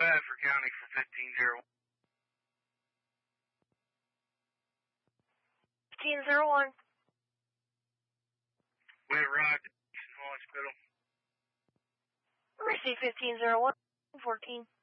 Bradford County for 1501. 1501. We arrived at Houston Hospital. Receive 1501. 14.